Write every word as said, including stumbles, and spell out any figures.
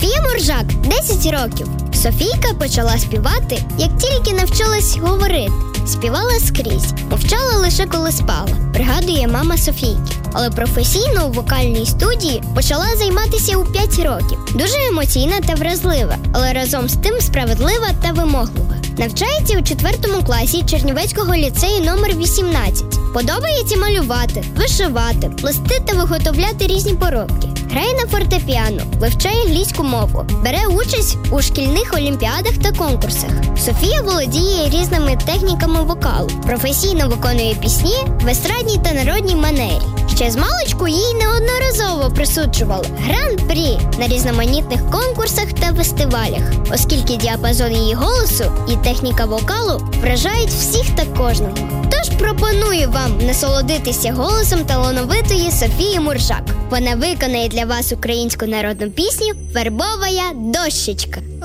Софія Моржак – десять років. Софійка почала співати, як тільки навчилась говорити. Співала скрізь, мовчала лише коли спала, пригадує мама Софійки. Але професійно у вокальній студії почала займатися у п'ять років. Дуже емоційна та вразлива, але разом з тим справедлива та вимоглива. Навчається у четвертому класі Чернівецького ліцею номер вісімнадцять. Подобається малювати, вишивати, плести та виготовляти різні поробки. Грає на фортепіано, вивчає англійську мову, бере участь у шкільних олімпіадах та конкурсах. Софія володіє різними техніками вокалу, професійно виконує пісні в естрадній та народній манері. Ще з маличку їй неодноразово присуджували гран-прі на різноманітних конкурсах та фестивалях, оскільки діапазон її голосу і техніка вокалу вражають всіх та кожного. Тож пропоную вам насолодитися голосом талановитої Софії Моржак. Вона виконає для вас українську народну пісню «Вербовая дощечка».